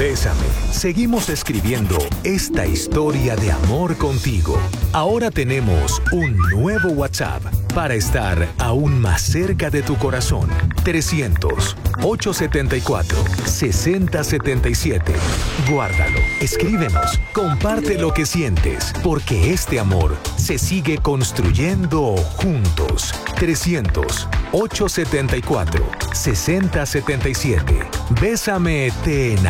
Bésame. Seguimos escribiendo esta historia de amor contigo. Ahora tenemos un nuevo WhatsApp para estar aún más cerca de tu corazón. 300-874-6077. Guárdalo, escríbenos, comparte lo que sientes, porque este amor se sigue construyendo juntos. 300-874-6077. Bésame, te enamoro.